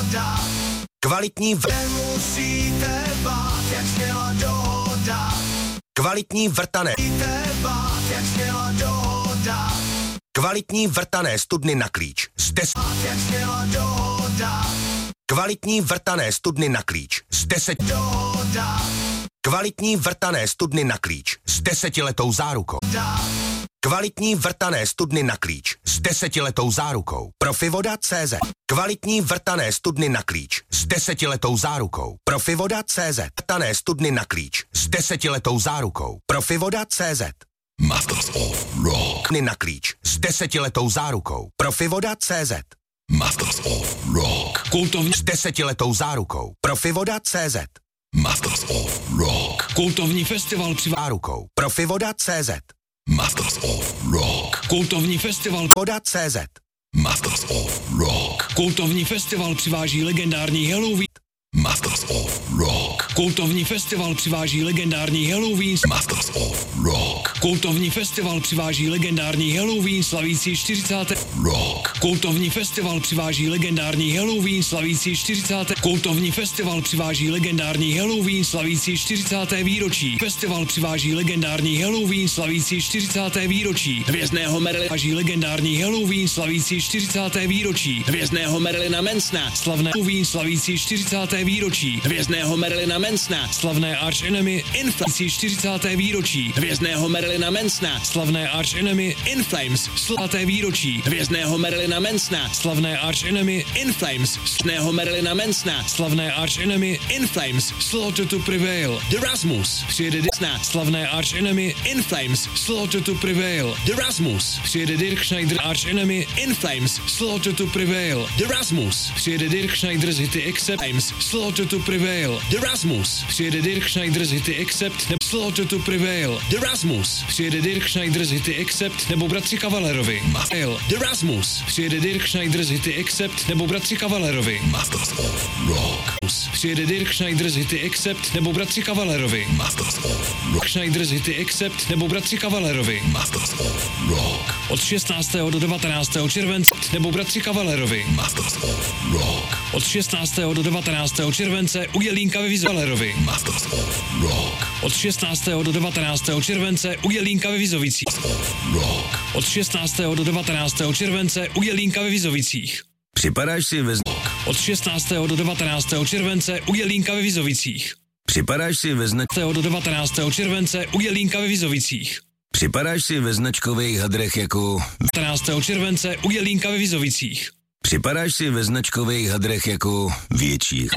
dohoda. Kvalitní nemusíte bát, jak sněla dohoda. Kvalitní vrtané bát, jak sněla dohoda. Kvalitní vrtané studny na klíč z 10 jak sněla dohoda. Kvalitní vrtané studny na klíč z 10 dohoda. Kvalitní vrtané studny na klíč s 10letou zárukou. Kvalitní vrtané studny na klíč s 10letou zárukou. Profivoda.cz. Kvalitní vrtané studny na klíč s 10letou zárukou. Profivoda.cz. Vrtané studny na klíč s 10letou zárukou. Profivoda.cz. Masters of Rock. Na klíč s 10letou zárukou. Profivoda.cz. Masters of Rock. Kultovní s 10letou zárukou. Profivoda.cz. Masters of Rock. Kultovní festival při zárukou. Profivoda.cz. Masters of Rock. Kultovní festival Voda.cz. Masters of Rock. Kultovní festival přiváží legendární Halloween. Masters of Rock. Kultovní festival přiváží legendární Halloween. Masters of Rock. Kultovní festival přiváží legendární Halloween slavící 40. Rock. Kultovní festival přiváží legendární Halloween slavící 40. Kultovní festival přiváží legendární Halloween slavící 40. výročí. Festival přiváží legendární Halloween slavící 40. výročí. Hvězdného Marilina přiváží legendární Halloween slavící 40. výročí. Hvězdného Marilina Mansona slavné Halloween slavící 40. výročí. Hvězdného Marilina Mansona slavné Arch Enemy Inflames 40. výročí. Hvězdného Marilina Mansona slavné Arch Enemy Inflames 40. výročí. Hvězdného Marilina Mansona slavné Arch Enemy Inflames slavného Marilina Mansona slavné Arch Enemy Inflames Slaughter to Prevail. The Rasmus přijede Disna slavné Arch Enemy Inflames Slaughter to Prevail. The Rasmus přijede Dirk Schneider Arch Enemy Inflames Slaughter to Prevail. The Rasmus přijede Dirk Schneider z hity Accept Slaughter to Prevail. The Rasmus přijede Dirk Schneider z hity Accept nebo Slaughter to Prevail. The Rasmus přijede Dirk Schneider z hity Accept nebo Bratři Kavalerovi. The Rasmus přijede Dirk Schneider z hity Accept nebo Bratři Kavalerovi. Masters of Rock. Přijede Dirk Schneider z hity Accept nebo Bratři Kavalerovi. Masters of Rock. Schneider z hity Accept nebo Bratři Kavalerovi. Masters of Rock. Od 16. do 19. července nebo Bratři Kavalerovi. Masters of Rock. Od 16. do 19. července u Jelínka ve Vizovalerovi. Masters of Rock. Od 16. do 19. července u Jelínka ve Vizovicích. Rock. Od 16. do 19. července u Jelínka ve Vizovicích. Připadáš si ve Od 16. do 19. července u Jelínka ve Vizovicích. Připadáš si ve do 19. července u Jelínka ve Vizovicích. Připadáš si ve značkových hadrech jako 19. července u Jelínka ve Vizovicích. Připadáš si ve značkových hadrech jako větších